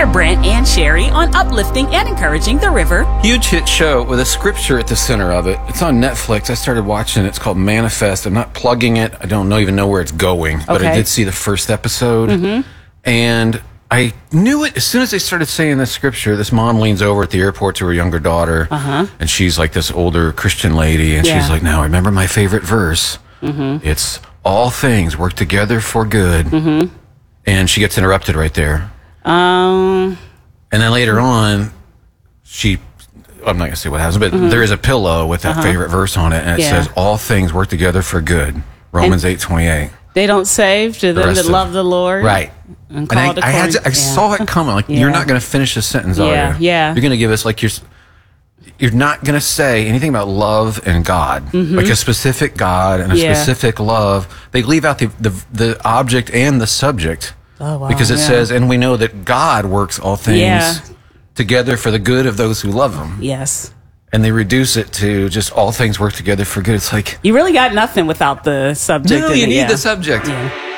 Pastor Brent and Sherry on uplifting and encouraging the river. Huge hit show with a scripture at the center of it. It's on Netflix. I started watching it. It's called Manifest. I'm not plugging it. I don't even know where it's going, but I did see the first episode. And I knew it as soon as they started saying the scripture. This mom leans over at the airport to her younger daughter, and she's like this older Christian lady, and she's like, now remember my favorite verse. It's all things work together for good. And she gets interrupted right there. And then later on, I'm not going to say what happens, but there is a pillow with that favorite verse on it, and it says, all things work together for good. Romans 8:28. They don't save to them that love the Lord. Right. And I saw it coming. Like, you're not going to finish this sentence, are you? Yeah. You're going to give us, like, you're not going to say anything about love and God, like a specific God and a specific love. They leave out the object and the subject because it says, and we know that God works all things together for the good of those who love Him. Yes. And they reduce it to just all things work together for good. It's like, you really got nothing without the subject. No, you need the subject. Yeah.